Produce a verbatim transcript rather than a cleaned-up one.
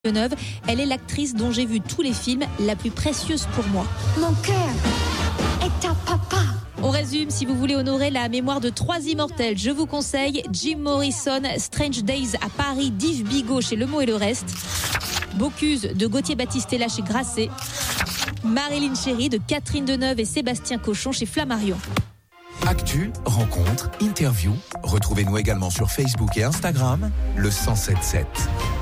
Deneuve. Elle est l'actrice dont j'ai vu tous les films, la plus précieuse pour moi. Mon cœur est à papa. On résume, si vous voulez honorer la mémoire de trois immortels, je vous conseille Jim Morrison, Strange Days à Paris d'Yves Bigot chez Le Mot et le Reste, Bocuse de Gauthier Battistella chez Grasset, Marilyn Chéry de Catherine Deneuve et Sébastien Cochon chez Flammarion. Actu, rencontres, interviews. Retrouvez-nous également sur Facebook et Instagram, le cent sept sept.